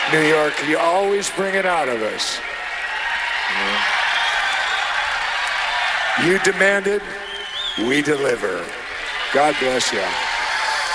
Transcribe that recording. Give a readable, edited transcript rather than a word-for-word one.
New York, you always bring it out of us. You demand it, we deliver. God bless you.